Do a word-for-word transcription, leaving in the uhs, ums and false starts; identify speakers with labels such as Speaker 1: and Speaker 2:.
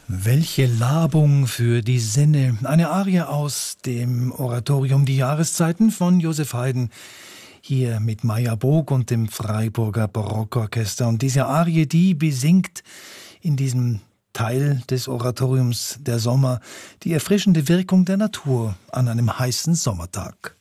Speaker 1: Welche Labung für die Sinne. Eine Arie aus dem Oratorium Die Jahreszeiten von Joseph Haydn. Hier mit Meyer Bog und dem Freiburger Barockorchester. Und diese Arie, die besingt in diesem Teil des Oratoriums der Sommer die erfrischende Wirkung der Natur an einem heißen Sommertag.